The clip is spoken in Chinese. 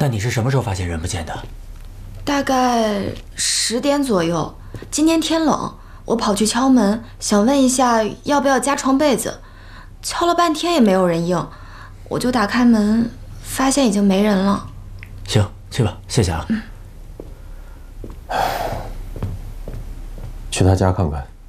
那你是什么时候发现人不见的？ 大概10点左右。今天天冷，我跑去敲门，想问一下要不要加床被子。敲了半天也没有人应，我就打开门，发现已经没人了。 行，去吧，谢谢啊。 去他家看看。